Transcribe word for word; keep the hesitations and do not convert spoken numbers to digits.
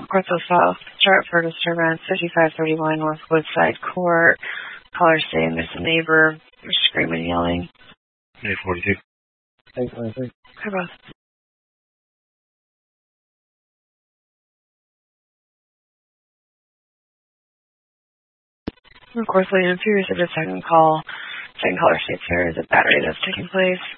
Courtsville South, chart for disturbance, fifty-five thirty-one North Woodside Court. Caller saying there's a neighbor screaming, yelling. eight forty-two. eight twenty-three. Okay, boss. Of course, Lane and Furious, if a second call, second caller states there is a battery that's taking place.